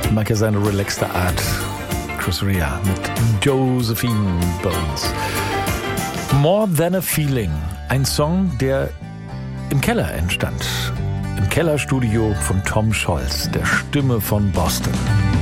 Ich mag ja seine relaxte Art. Chris Rea mit Josephine Bones. More Than a Feeling. Ein Song, der im Keller entstand. Im Kellerstudio von Tom Scholz, der Stimme von Boston.